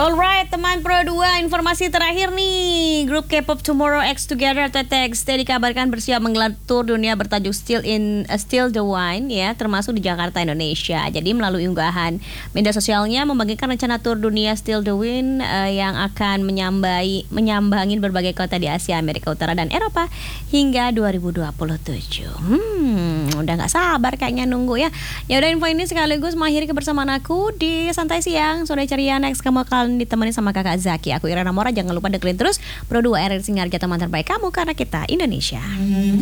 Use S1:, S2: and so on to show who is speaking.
S1: Alright, teman Pro 2, informasi terakhir nih. Grup K-pop Tomorrow X Together atau TXT dikabarkan bersiap menggelar tur dunia bertajuk Still the Wine ya, termasuk di Jakarta, Indonesia. Jadi melalui unggahan media sosialnya membagikan rencana tur dunia Still the Wine yang akan menyambangi berbagai kota di Asia, Amerika Utara dan Eropa hingga 2027. Udah gak sabar kayaknya nunggu ya. Ya udah, info ini sekaligus mengakhiri kebersamaan aku di Santai Siang. Sore ceria, next kamu akan ditemani sama kakak Zaki. Aku Irana Mora, jangan lupa dengerin terus Pro 2 RRI Singarja, teman terbaik kamu, karena kita Indonesia.